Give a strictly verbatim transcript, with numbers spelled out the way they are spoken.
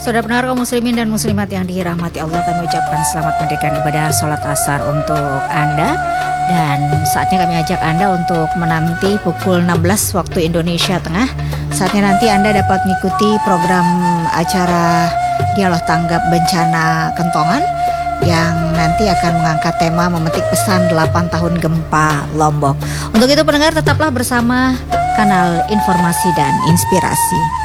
Saudara pendengar kaum muslimin dan muslimat yang dirahmati Allah, kami ucapkan selamat mendirikan ibadah sholat asar untuk Anda. Dan saatnya kami ajak Anda untuk menanti pukul enam belas waktu Indonesia Tengah. Saatnya nanti Anda dapat mengikuti program acara Dialog Tanggap Bencana Kentongan yang nanti akan mengangkat tema memetik pesan delapan tahun gempa Lombok. Untuk itu pendengar tetaplah bersama kanal informasi dan inspirasi.